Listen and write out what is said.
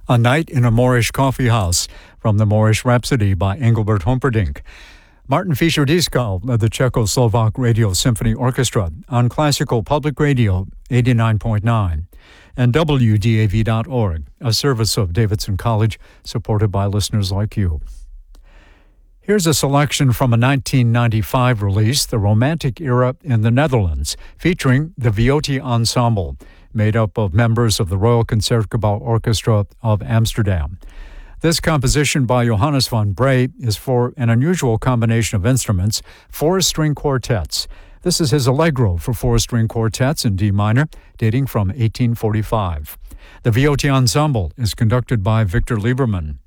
A Night in a Moorish Coffee House from the Moorish Rhapsody by Engelbert Humperdinck. Martin Fischer-Dieskau of the Czechoslovak Radio Symphony Orchestra on Classical Public Radio 89.9 and WDAV.org, a service of Davidson College supported by listeners like you. Here's a selection from a 1995 release, The Romantic Era in the Netherlands, featuring the Viotti Ensemble, made up of members of the Royal Concertgebouw Orchestra of Amsterdam. This composition by Johannes van Bree is for an unusual combination of instruments, 4-string quartets. This is his Allegro for 4-string quartets in D minor, dating from 1845. The Viotti Ensemble is conducted by Victor Lieberman.